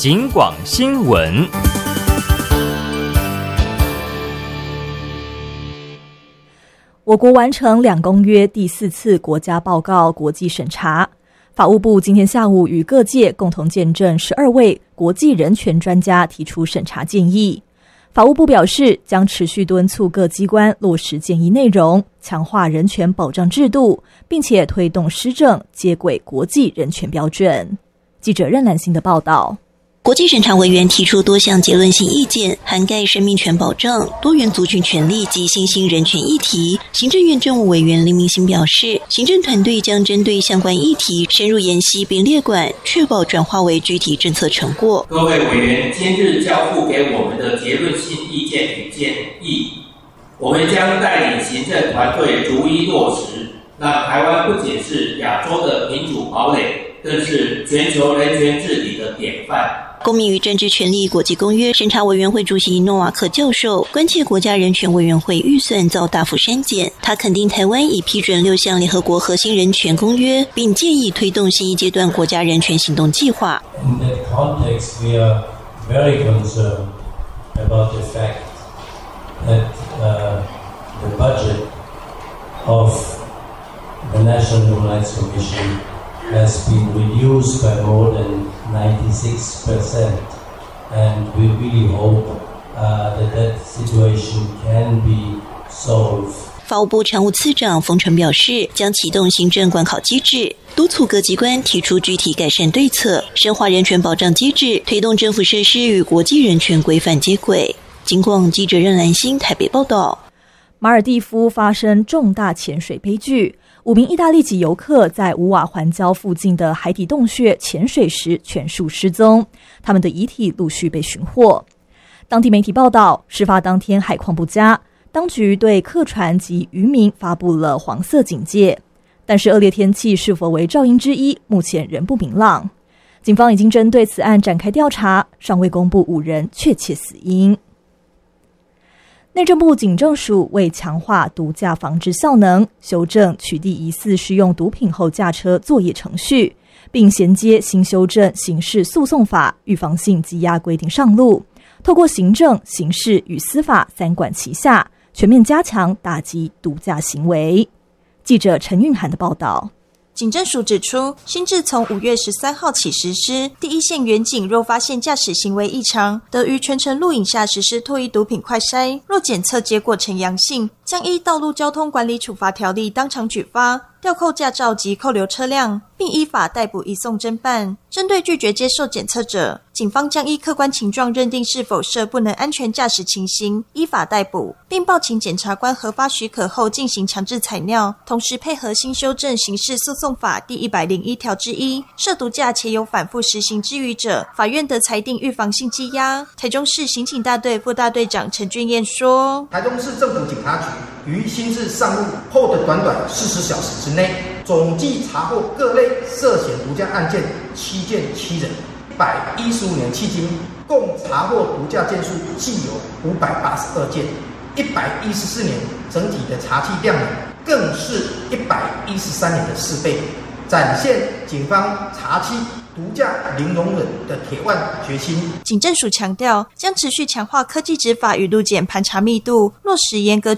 警广新闻。 我国完成2公约第4次国家报告国际审查。法务部今天下午与各界共同见证12位国际人权专家提出审查建议。法务部表示，将持续敦促各机关落实建议内容，强化人权保障制度，并且推动施政接轨国际人权标准。记者任兰心的报道。 国际审查委员提出多项结论性意见，涵盖生命权保障、多元族群权利及新兴人权议题。行政院政务委员林明兴表示，行政团队将针对相关议题深入研析并列管，确保转化为具体政策成果。 各位委员今日交付给我们的结论性意见与建议，我们将带领行政团队逐一落实，让台湾不仅是亚洲的民主堡垒，更是全球人权治理的典范。 公民与政治权利国际公约审查委员会主席诺瓦克教授关切国家人权委员会预算遭大幅删减，他肯定台湾已批准6项联合国核心人权公约，并建议推动新一阶段国家人权行动计划。 In that context, we are very concerned about the fact that the budget of the National Human Rights Commission has been reduced by more than 96%, and we really hope that situation can be solved. 法务部常务次长冯晨表示，将启动行政管考机制，督促各机关提出具体改善对策，深化人权保障机制，推动政府设施与国际人权规范接轨。警广记者任兰心台北报道。 马尔地夫发生重大潜水悲剧，5名意大利籍游客在乌瓦环礁附近的海底洞穴潜水时全数失踪，他们的遗体陆续被寻获。当地媒体报道，事发当天海况不佳，当局对客船及渔民发布了黄色警戒，但是恶劣天气是否为肇因之一，目前仍不明朗。警方已经针对此案展开调查，尚未公布5人确切死因。内政部警政署为强化毒驾防治效能，修正取缔疑似施用毒品后驾车作业程序，并衔接新修正刑事诉讼法预防性羁押规定上路，透过行政、刑事与司法3管齐下，全面加强打击毒驾行为。记者陈韵涵的报道。 警政署指出，新制从5月13号起实施，第一线员警若发现驾驶行为异常，得于全程录影下实施唾液毒品快筛，若检测结果呈阳性，将依道路交通管理处罚条例当场举发，吊扣驾照及扣留车辆，并依法逮捕移送侦办。针对拒绝接受检测者，警方将依客观情状认定是否涉不能安全驾驶情形，依法逮捕，并报请检察官核发许可后进行强制采尿，同时配合新修正刑事诉讼法第101条之一，涉毒驾且有反复实行之余者，法院得裁定预防性羁押。台中市刑警大队副大队长陈俊彦说， 台中市政府警察局于新制上路后的短短40小时之内，总计查获各类涉嫌毒驾案件7件7人，115年迄今共查获毒驾件数计有582件，114年整体的查缉量更是113年的4倍，展现警方查缉毒驾零容忍的铁腕决心。 警政署强调，将持续强化科技执法与路检盘查密度，落实严格